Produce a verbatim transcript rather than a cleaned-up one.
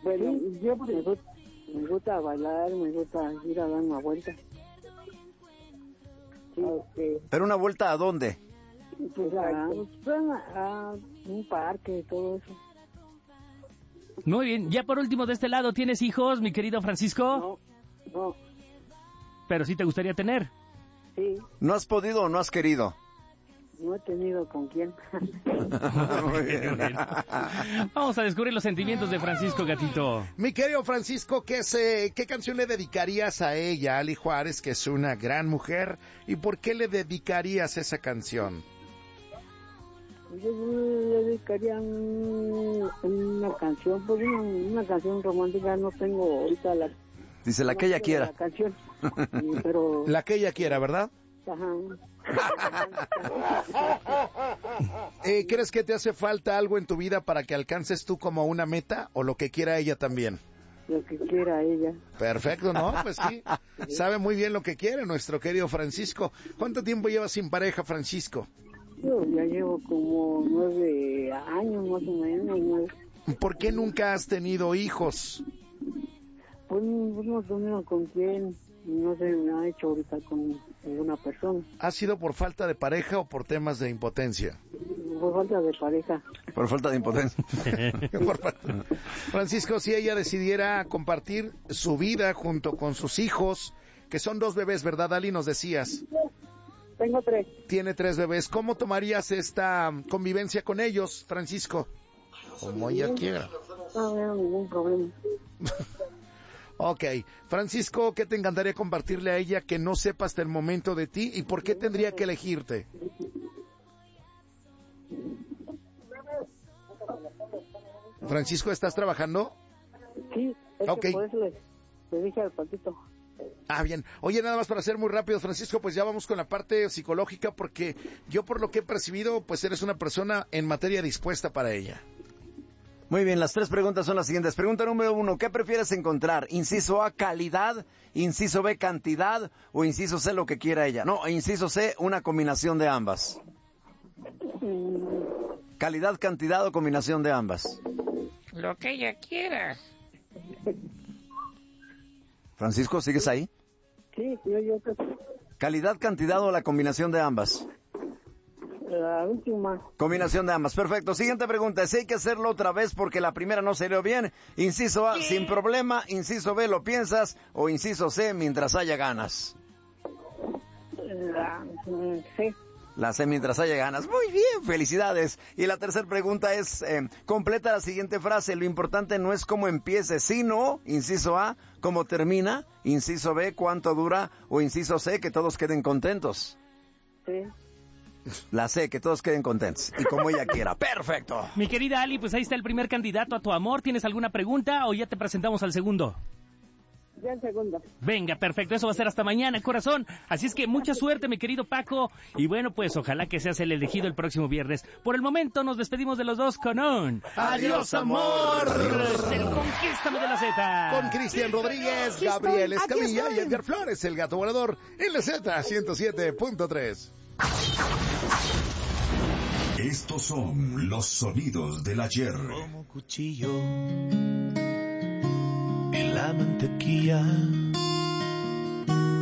Bueno, yo me gusta, me gusta bailar, me gusta ir a dar una vuelta. Sí. Okay. ¿Pero una vuelta a dónde? Pues a, a, a un parque y todo eso. Muy bien, ya por último de este lado, ¿tienes hijos, mi querido Francisco? No, no. ¿Pero sí te gustaría tener? Sí. ¿No has podido o no has querido? No he tenido con quién. Muy bien. Vamos a descubrir los sentimientos de Francisco Gatito. Mi querido Francisco, ¿qué, se, ¿qué canción le dedicarías a ella, Ali Juárez, que es una gran mujer? ¿Y por qué le dedicarías esa canción? Yo le dedicaría un, una canción, pues una, una canción romántica, no tengo ahorita la... Dice la no que ella quiera. La canción, pero... La que ella quiera, ¿verdad? Ajá. eh, ¿Crees que te hace falta algo en tu vida para que alcances tú como una meta o lo que quiera ella también? Lo que quiera ella. Perfecto, ¿no? Pues sí, sabe muy bien lo que quiere nuestro querido Francisco. ¿Cuánto tiempo llevas sin pareja, Francisco? Yo ya llevo como nueve años más o menos. Nueve. ¿Por qué nunca has tenido hijos? Pues no sé con quién. No se me ha hecho ahorita con ninguna persona. ¿Ha sido por falta de pareja o por temas de impotencia? Por falta de pareja. Por falta de impotencia. Por falta. Francisco, si ella decidiera compartir su vida junto con sus hijos, que son dos bebés, ¿verdad, Ali? Nos decías. Tengo tres. Tiene tres bebés. ¿Cómo tomarías esta convivencia con ellos, Francisco? Como ella quiera. No, no, ningún problema. Ok, Francisco, ¿qué te encantaría compartirle a ella que no sepa hasta el momento de ti y por qué tendría que elegirte? Francisco, ¿estás trabajando? Sí, es okay. Que por eso le, le dije al patito. Ah, bien. Oye, nada más para ser muy rápido, Francisco, pues ya vamos con la parte psicológica porque yo por lo que he percibido, pues eres una persona en materia dispuesta para ella. Muy bien, las tres preguntas son las siguientes. Pregunta número uno, ¿qué prefieres encontrar? Inciso A, calidad, inciso B, cantidad, o inciso C, lo que quiera ella. No, inciso C, una combinación de ambas. Calidad, cantidad o combinación de ambas. Lo que ella quiera. Francisco, ¿sigues ahí? Sí, yo, yo creo. Calidad, cantidad o la combinación de ambas. La última. Combinación de ambas. Perfecto. Siguiente pregunta. Si hay que hacerlo otra vez porque la primera no salió bien. Inciso A, sin problema. Inciso B, lo piensas. O inciso C, mientras haya ganas. La C. La C, mientras haya ganas. Muy bien, felicidades. Y la tercera pregunta es, eh, completa la siguiente frase. Lo importante no es cómo empiece, sino, inciso A, cómo termina. Inciso B, cuánto dura. O inciso C, que todos queden contentos. Sí. La C, que todos queden contentos. Y como ella quiera. ¡Perfecto! Mi querida Ali, pues ahí está el primer candidato a tu amor. ¿Tienes alguna pregunta o ya te presentamos al segundo? Ya el segundo. Venga, perfecto. Eso va a ser hasta mañana, corazón. Así es que mucha suerte, mi querido Paco. Y bueno, pues ojalá que seas el elegido el próximo viernes. Por el momento nos despedimos de los dos con un... ¡Adiós, amor! Adiós. El Conquístame de la Z. Con Cristian Rodríguez, Gabriel Escamilla y Edgar Flores, el gato volador, en la Z ciento siete punto tres. Estos son los sonidos del ayer. Como cuchillo en la mantequilla